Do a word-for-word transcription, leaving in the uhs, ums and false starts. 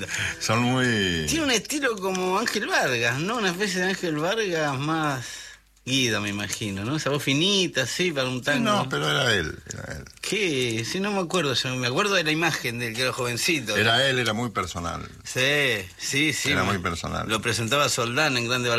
lindo. Son muy... Tiene un estilo como Ángel Vargas, ¿no? Una especie de Ángel Vargas más Guido, me imagino, ¿no? Esa voz finita, sí, para un tango. Sí, no, pero era él, era él. ¿Qué? Sí, no me acuerdo, yo me acuerdo de la imagen del que era jovencito. Era él, era muy personal. Sí, sí, sí. Era me- muy personal. Lo presentaba Soldán en Grande